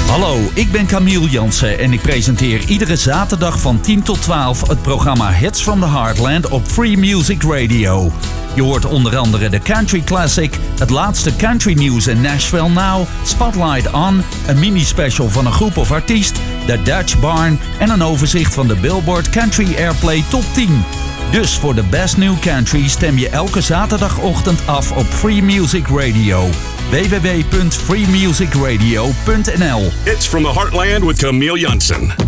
Hallo, ik ben Camille Jansen en ik presenteer iedere zaterdag van 10 tot 12 het programma Hits from the Heartland op Free Music Radio. Je hoort onder andere de Country Classic, het laatste country nieuws in Nashville Now, Spotlight On, een mini-special van een groep of artiest, de Dutch Barn en een overzicht van de Billboard Country Airplay Top 10. Dus voor de Best New Country stem je elke zaterdagochtend af op Free Music Radio. www.freemusicradio.nl. It's from the Heartland with Camille Jansen.